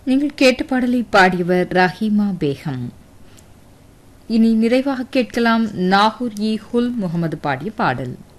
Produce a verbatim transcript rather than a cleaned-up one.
நீங்கள் கேட்ட பாடலை பாடியவர் ரஹீமா பேகம். இனி நிறைவாக கேட்கலாம் நாகூர் இ ஹுல் முகமது பாடிய பாடல்.